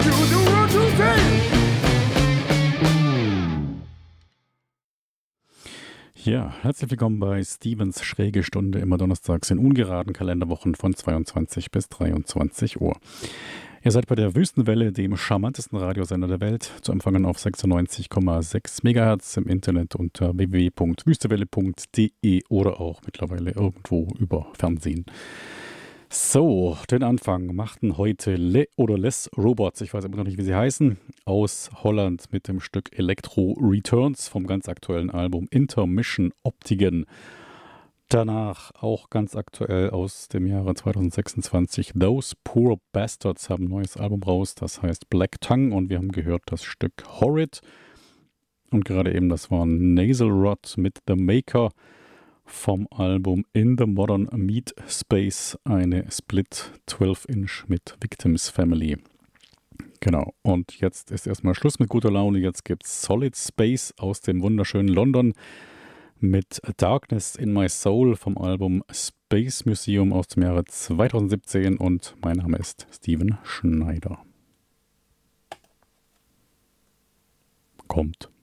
you the world to say. Ja, herzlich willkommen bei Stevens Schräge Stunde, immer donnerstags in ungeraden Kalenderwochen von 22 bis 23 Uhr. Ihr seid bei der Wüstenwelle, dem charmantesten Radiosender der Welt, zu empfangen auf 96,6 MHz im Internet unter www.wüstewelle.de oder auch mittlerweile irgendwo über Fernsehen. So, den Anfang machten heute Le oder Les Robots, ich weiß immer noch nicht, wie sie heißen, aus Holland mit dem Stück Electro Returns vom ganz aktuellen Album Intermission Optigen. Danach auch ganz aktuell aus dem Jahre 2026, Those Poor Bastards haben ein neues Album raus, das heißt Black Tongue, und wir haben gehört das Stück Horrid. Und gerade eben, das war Nasal Rod mit The Maker vom Album In the Modern Meat Space, eine Split 12-Inch mit Victims Family. Genau, und jetzt ist erstmal Schluss mit guter Laune. Jetzt gibt's Solid Space aus dem wunderschönen London mit Darkness in My Soul vom Album Space Museum aus dem Jahre 2017, und mein Name ist Steven Schneider. Kommt.